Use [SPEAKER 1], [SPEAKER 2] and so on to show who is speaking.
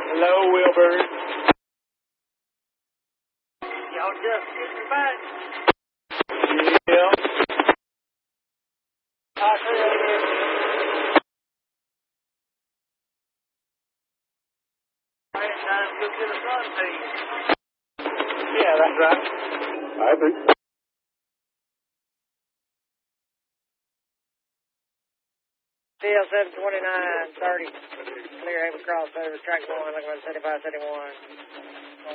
[SPEAKER 1] Hello, Wilbur.
[SPEAKER 2] Y'all just getting back.
[SPEAKER 1] Yeah.
[SPEAKER 2] I'll see you again. It's time to go get a sunbeam.
[SPEAKER 1] Yeah, that's right. I think.
[SPEAKER 2] CL 729, 30. Clear Haven crossover, track 1, looking at 7571.